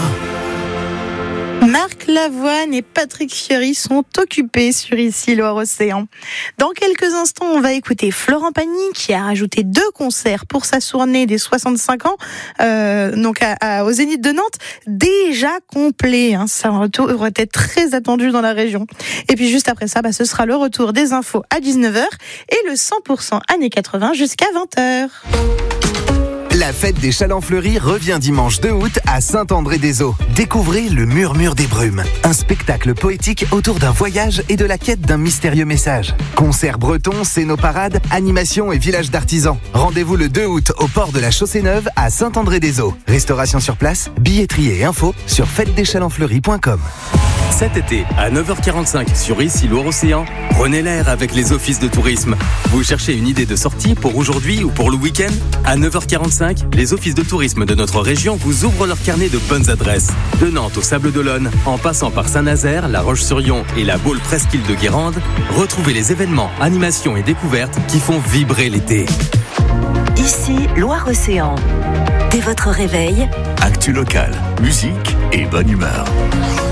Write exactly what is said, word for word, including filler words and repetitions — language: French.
Marc Lavoine et Patrick Fiori sont occupés sur Ici Loire-Océan. Dans quelques instants, on va écouter Florent Pagny qui a rajouté deux concerts pour sa tournée des soixante-cinq ans, euh, donc à, à, au Zénith de Nantes, déjà complet. Hein, ça aurait été très attendu dans la région. Et puis juste après ça, bah, ce sera le retour des infos à dix-neuf heures et le cent pour cent années quatre-vingts jusqu'à vingt heures. La fête des Chalands Fleuris revient dimanche deux août à Saint-André-des-Eaux. Découvrez le Murmure des Brumes, un spectacle poétique autour d'un voyage et de la quête d'un mystérieux message. Concerts bretons, scénoparades, animations et village d'artisans. Rendez-vous le deux août au port de la Chaussée-Neuve à Saint-André-des-Eaux. Restauration sur place, billetterie et info sur fête des chalands fleuris point com. Cet été, à neuf heures quarante-cinq sur Ici Loire-Océan, prenez l'air avec les offices de tourisme. Vous cherchez une idée de sortie pour aujourd'hui ou pour le week-end ? À neuf heures quarante-cinq, les offices de tourisme de notre région vous ouvrent leur carnet de bonnes adresses. De Nantes au Sable d'Olonne, en passant par Saint-Nazaire, La Roche-sur-Yon et la Baule Presqu'île de Guérande, retrouvez les événements, animations et découvertes qui font vibrer l'été. Ici Loire-Océan. Dès votre réveil, actu local, musique et bonne humeur.